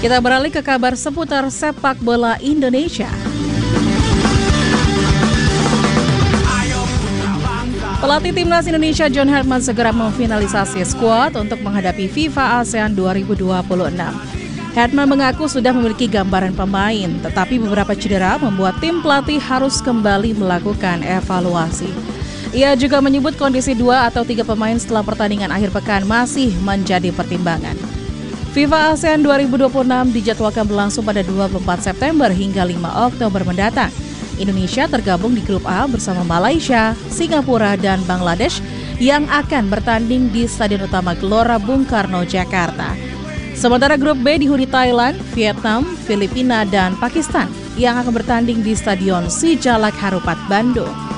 Kita beralih ke kabar seputar sepak bola Indonesia. Pelatih Timnas Indonesia John Herdman segera memfinalisasi skuad untuk menghadapi FIFA ASEAN 2026. Herdman mengaku sudah memiliki gambaran pemain, tetapi beberapa cedera membuat tim pelatih harus kembali melakukan evaluasi. Ia juga menyebut kondisi 2 atau 3 pemain setelah pertandingan akhir pekan masih menjadi pertimbangan. FIFA ASEAN 2026 dijadwalkan berlangsung pada 24 September hingga 5 Oktober mendatang. Indonesia tergabung di grup A bersama Malaysia, Singapura, dan Bangladesh yang akan bertanding di Stadion Utama Gelora Bung Karno, Jakarta. Sementara grup B dihuni Thailand, Vietnam, Filipina, dan Pakistan yang akan bertanding di Stadion Sijalak Harupat, Bandung.